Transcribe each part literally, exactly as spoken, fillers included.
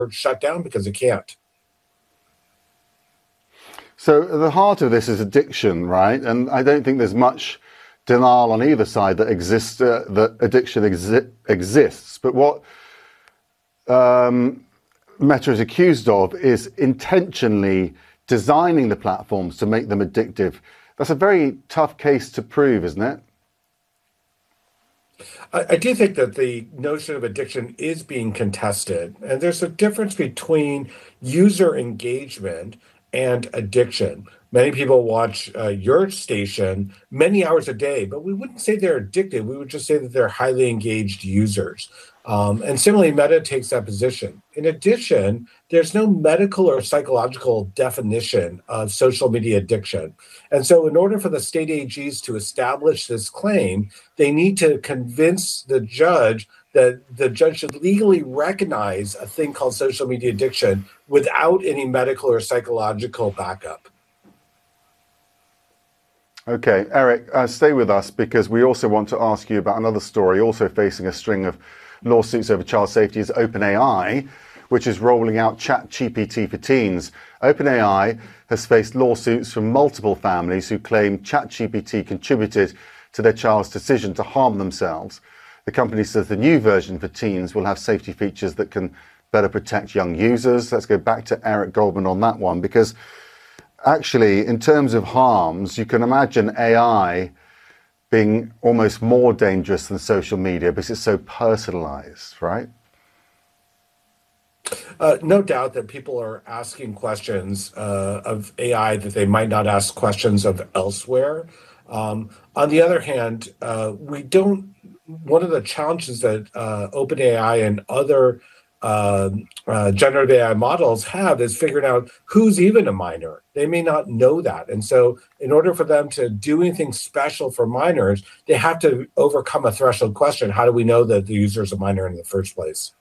shut down because it can't. So at the heart of this is addiction, right? And I don't think there's much denial on either side that exists, uh, that addiction exi- exists. But what um, Meta is accused of is intentionally designing the platforms to make them addictive. That's a very tough case to prove, isn't it? I, I do think that the notion of addiction is being contested, and there's a difference between user engagement and addiction. Many people watch uh, your station many hours a day, but we wouldn't say they're addicted. We would just say that they're highly engaged users. Um, and similarly, Meta takes that position. In addition, there's no medical or psychological definition of social media addiction. And so in order for the state A Gs to establish this claim, they need to convince the judge that the judge should legally recognize a thing called social media addiction without any medical or psychological backup. Okay, Eric, uh, stay with us because we also want to ask you about another story also facing a string of lawsuits over child safety is OpenAI, which is rolling out ChatGPT for teens. OpenAI has faced lawsuits from multiple families who claim ChatGPT contributed to their child's decision to harm themselves. The company says the new version for teens will have safety features that can better protect young users. Let's go back to Eric Goldman on that one, because actually, in terms of harms, you can imagine A I being almost more dangerous than social media because it's so personalized, right? Uh, no doubt that people are asking questions uh, of A I that they might not ask questions of elsewhere. Um, on the other hand, uh, we don't, one of the challenges that uh, OpenAI and other Uh, uh, generative A I models have is figuring out who's even a minor. They may not know that. And so in order for them to do anything special for minors, they have to overcome a threshold question. How do we know that the user is a minor in the first place?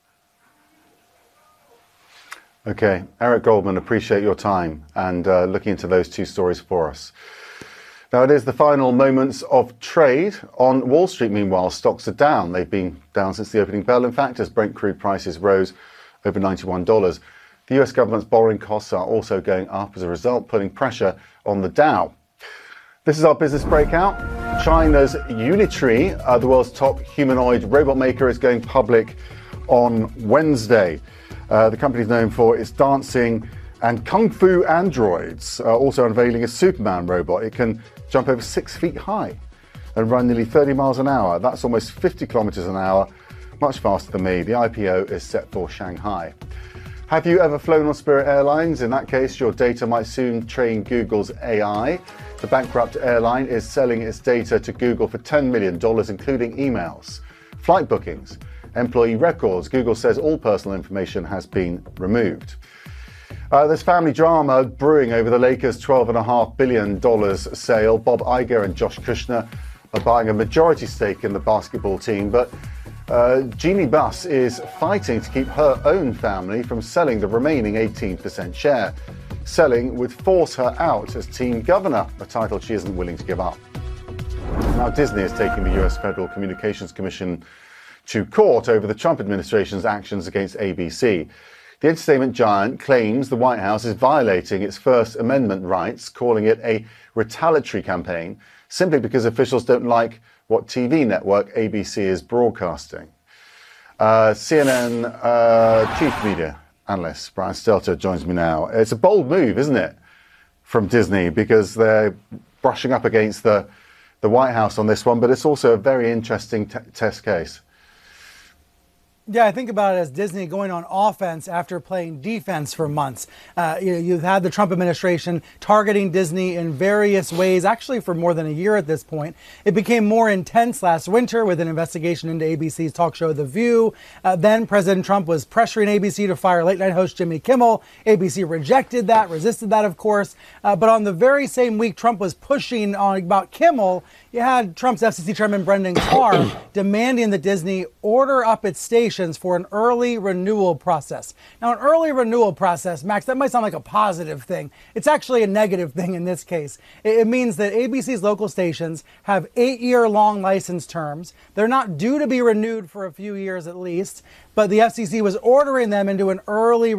Okay, Eric Goldman, appreciate your time and uh, looking into those two stories for us. Now it is the final moments of trade on Wall Street. Meanwhile, stocks are down. They've been down since the opening bell, in fact, as Brent crude prices rose over ninety-one dollars. The U S government's borrowing costs are also going up as a result, putting pressure on the Dow. This is our business breakout. China's Unitree, uh, the world's top humanoid robot maker, is going public on Wednesday. Uh, the company is known for its dancing and kung fu androids, uh, also unveiling a Superman robot. It can jump over six feet high and run nearly thirty miles an hour. That's almost fifty kilometers an hour, much faster than me. The I P O is set for Shanghai. Have you ever flown on Spirit Airlines? In that case, your data might soon train Google's A I. The bankrupt airline is selling its data to Google for ten million dollars, including emails, flight bookings, employee records. Google says all personal information has been removed. Uh, there's family drama brewing over the Lakers' twelve point five billion dollars sale. Bob Iger and Josh Kushner are buying a majority stake in the basketball team, but uh, Jeannie Buss is fighting to keep her own family from selling the remaining eighteen percent share. Selling would force her out as team governor, a title she isn't willing to give up. Now, Disney is taking the U S Federal Communications Commission to court over the Trump administration's actions against A B C. The entertainment giant claims the White House is violating its First Amendment rights, calling it a retaliatory campaign, simply because officials don't like what T V network A B C is broadcasting. Uh, C N N uh, chief media analyst Brian Stelter joins me now. It's a bold move, isn't it, from Disney, because they're brushing up against the, the White House on this one, but it's also a very interesting t- test case. Yeah, I think about it as Disney going on offense after playing defense for months. Uh, you know, you've had the Trump administration targeting Disney in various ways, actually for more than a year at this point. It became more intense last winter with an investigation into A B C's talk show The View. Uh, then President Trump was pressuring A B C to fire late night host Jimmy Kimmel. A B C rejected that, resisted that, of course. Uh, but on the very same week Trump was pushing on about Kimmel, you had Trump's F C C chairman Brendan Carr demanding that Disney order up its station stations for an early renewal process. Now, an early renewal process, Max, that might sound like a positive thing. It's actually a negative thing in this case. It means that A B C's local stations have eight-year-long license terms. They're not due to be renewed for a few years at least, but the F C C was ordering them into an early